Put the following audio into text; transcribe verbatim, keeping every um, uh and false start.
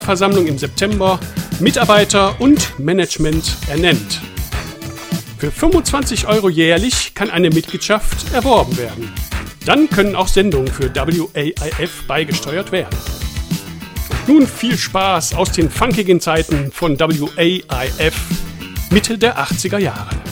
Hauptversammlung im September Mitarbeiter und Management ernennt. Für fünfundzwanzig Euro jährlich kann eine Mitgliedschaft erworben werden. Dann können auch Sendungen für W A I F beigesteuert werden. Nun viel Spaß aus den funkigen Zeiten von W A I F Mitte der achtziger Jahre.